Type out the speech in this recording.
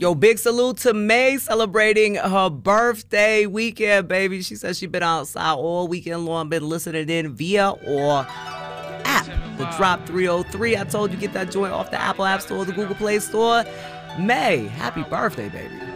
Yo, big salute to May celebrating her birthday weekend, baby. She says she been outside all weekend long, been listening in via or app. The Drop 303. I told you, get that joint off the Apple App Store, the Google Play Store. May, happy birthday, baby.